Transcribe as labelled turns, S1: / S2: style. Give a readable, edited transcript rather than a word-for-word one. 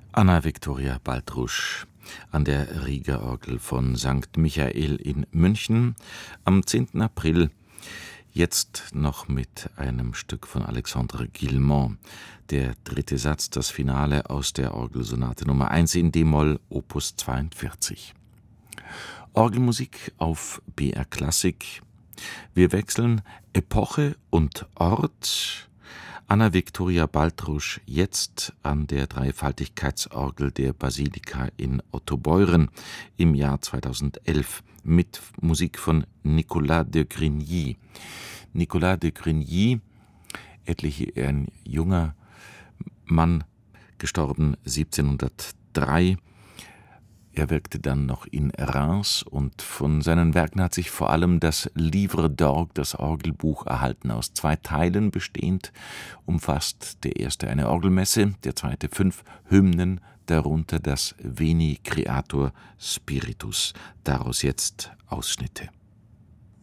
S1: Anna Viktoria Baltrusch an der Rieger-Orgel von St. Michael in München am 10. April, jetzt noch mit einem Stück von Alexandre Guilmant, der dritte Satz, das Finale aus der Orgelsonate Nummer 1 in d-Moll, Opus 42. Orgelmusik auf BR Klassik. Wir wechseln Epoche und Ort. Anna Viktoria Baltrusch jetzt an der Dreifaltigkeitsorgel der Basilika in Ottobeuren im Jahr 2011 mit Musik von Nicolas de Grigny. Nicolas de Grigny, ein junger Mann, gestorben 1703. Er wirkte dann noch in Reims und von seinen Werken hat sich vor allem das Livre d'Orgue, das Orgelbuch, erhalten. Aus 2 Teilen bestehend umfasst der erste eine Orgelmesse, der zweite 5 Hymnen, darunter das Veni Creator Spiritus. Daraus jetzt Ausschnitte.